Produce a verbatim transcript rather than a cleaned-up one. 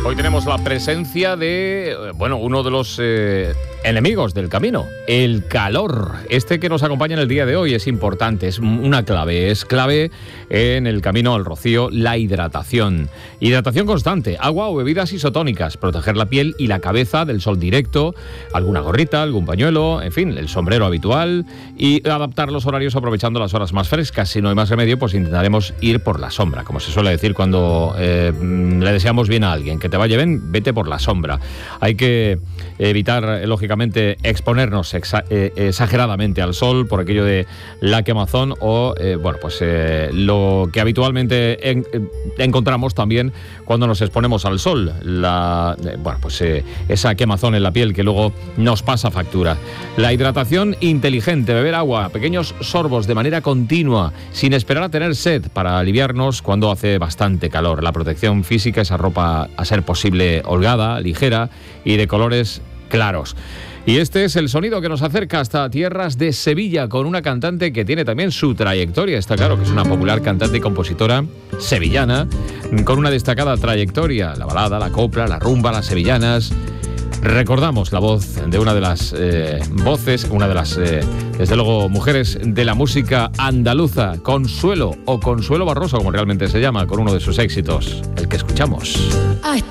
Hoy tenemos la presencia de, bueno, uno de los eh, enemigos del camino, el calor. Este que nos acompaña en el día de hoy es importante, es una clave, es clave en el camino al rocío, la hidratación. Hidratación constante, agua o bebidas isotónicas, proteger la piel y la cabeza del sol directo, alguna gorrita, algún pañuelo, en fin, el sombrero habitual y adaptar los horarios aprovechando las horas más frescas. Si no hay más remedio, pues intentaremos ir por la sombra, como se suele decir cuando eh, le deseamos bien a alguien, que te vaya bien, vete por la sombra. Hay que evitar, lógicamente, exponernos exa- eh, exageradamente al sol por aquello de la quemazón o, eh, bueno, pues eh, lo que habitualmente en, eh, encontramos también cuando nos exponemos al sol, la, eh, bueno, pues eh, esa quemazón en la piel que luego nos pasa factura. La hidratación inteligente, beber agua, pequeños sorbos de manera continua, sin esperar a tener sed, para aliviarnos cuando hace bastante calor. La protección física, esa ropa a ser posible holgada, ligera y de colores claros. Y este es el sonido que nos acerca hasta tierras de Sevilla con una cantante que tiene también su trayectoria. Está claro que es una popular cantante y compositora sevillana con una destacada trayectoria. La balada, la copla, la rumba, las sevillanas. Recordamos la voz de una de las eh, voces, una de las, eh, desde luego, mujeres de la música andaluza, Consuelo, o Consuelo Barroso, como realmente se llama, con uno de sus éxitos, el que escuchamos.